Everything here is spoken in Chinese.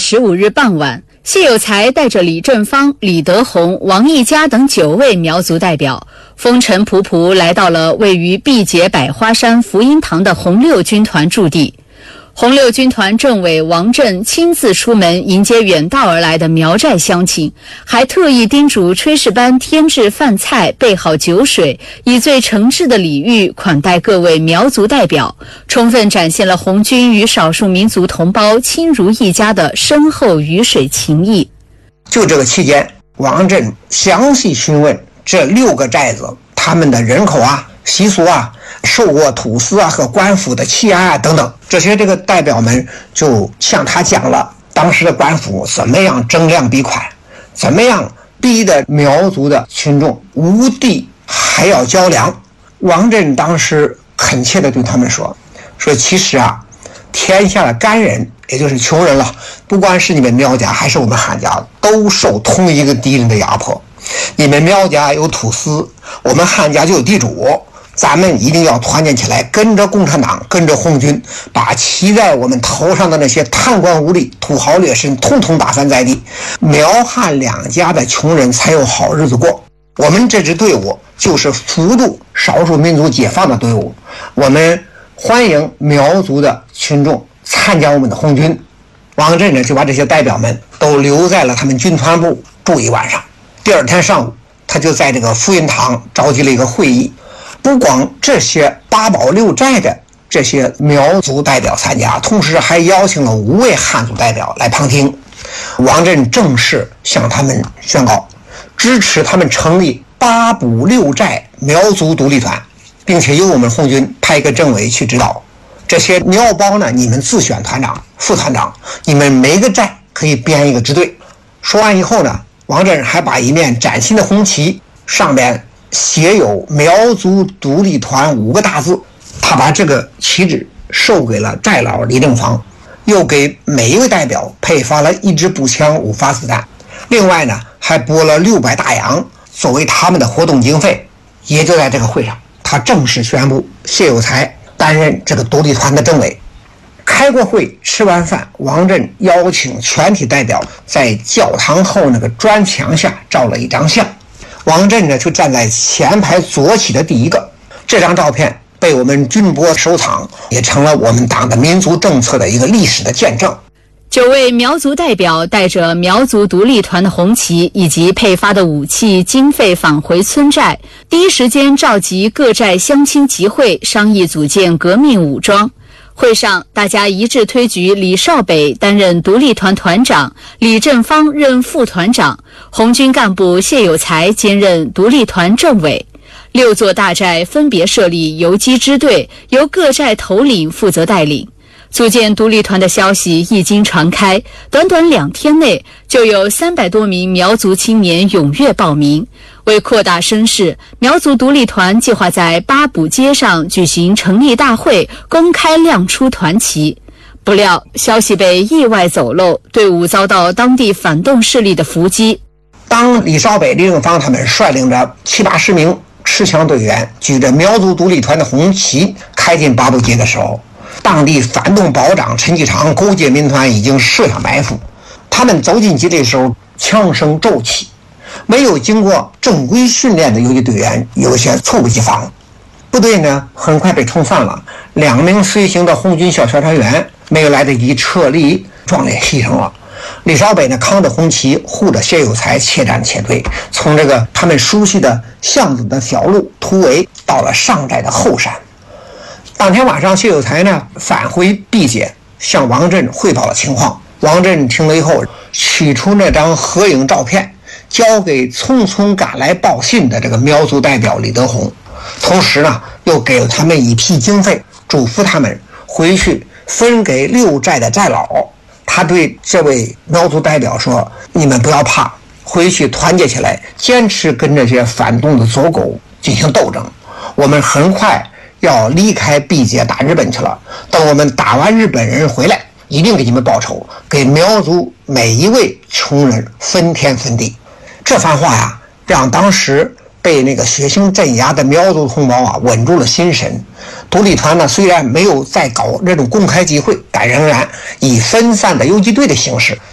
15日傍晚，谢有才带着李正方、李德洪、王毅佳等9位苗族代表，风尘仆仆来到了位于毕节百花山福音堂的红六军团驻地。红六军团政委王震亲自出门迎接远道而来的苗寨乡亲，还特意叮嘱炊事班添置饭菜，备好酒水，以最诚挚的礼遇款待各位苗族代表，充分展现了红军与少数民族同胞亲如一家的深厚鱼水情谊。 就这个期间，王震详细询问这6个寨子他们的人口啊、习俗啊、受过土司啊和官府的欺压啊等等，这个代表们就向他讲了当时的官府怎么样征粮逼款，怎么样逼得苗族的群众无地还要交粮。王震当时恳切地对他们说其实啊，天下的干人也就是穷人了，不管是你们苗家还是我们汉家，都受同一个敌人的压迫。你们苗家有土司，我们汉家就有地主，咱们一定要团结起来，跟着共产党，跟着红军，把骑在我们头上的那些贪官污吏、土豪劣绅统统打翻在地，苗汉两家的穷人才有好日子过。我们这支队伍就是辅助少数民族解放的队伍，我们欢迎苗族的群众参加我们的红军。王震呢就把这些代表们都留在了他们军团部住一晚上。第二天上午，他就在这个福音堂召集了一个会议，不光这些8保6寨的这些苗族代表参加，同时还邀请了5位汉族代表来旁听。王震正式向他们宣告，支持他们成立8补6寨苗族独立团，并且由我们红军派一个政委去指导。这些苗胞呢，你们自选团长、副团长，你们每个寨可以编一个支队。说完以后呢，王震还把一面崭新的红旗，上面写有苗族独立团5个大字，他把这个旗帜授给了寨老李正方，又给每一位代表配发了1支步枪5发子弹，另外呢还拨了600大洋作为他们的活动经费。也就在这个会上，他正式宣布谢有才担任这个独立团的政委。开过会，吃完饭，王震邀请全体代表在教堂后那个砖墙下照了一张相。王震呢就站在前排左起的第一个，这张照片被我们军博收藏，也成了我们党的民族政策的一个历史的见证。 9位苗族代表带着苗族独立团的红旗以及配发的武器经费返回村寨，第一时间召集各寨乡亲集会，商议组建革命武装。会上，大家一致推举李少北担任独立团团长，李正方任副团长，红军干部谢有才兼任独立团政委。6座大寨分别设立游击支队，由各寨头领负责带领。组建独立团的消息一经传开，短短2天内就有300多名苗族青年踊跃报名。为扩大声势，苗族独立团计划在8补街上举行成立大会，公开亮出团旗。不料消息被意外走漏，队伍遭到当地反动势力的伏击。 当李少北、李正方他们率领着70-80名持枪队员举着苗族独立团的红旗开进8补街的时候，当地反动保长陈继常勾结民团已经设下埋伏。他们走进街的时候，枪声骤起，没有经过正规训练的游击队员有些猝不及防，部队呢很快被冲散了。2名随行的红军小宣传员没有来得及撤离，壮烈牺牲了。李少北呢扛着红旗，护着谢有才且战且退，从这个他们熟悉的巷子的小路突围到了上寨的后山。当天晚上，谢有才呢返回毕节，向王震汇报了情况。王震听了以后，取出那张合影照片，交给匆匆赶来报信的这个苗族代表李德洪，同时呢又给了他们一批经费，嘱咐他们回去分给6寨的寨老。他对这位苗族代表说，你们不要怕，回去团结起来，坚持跟这些反动的走狗进行斗争。我们很快要离开毕节打日本去了，等我们打完日本人回来，一定给你们报仇，给苗族每一位穷人分天分地。这番话呀，让当时被那个血腥镇压的苗族同胞啊稳住了心神。独立团呢虽然没有再搞这种公开集会，但仍然以分散的游击队的形式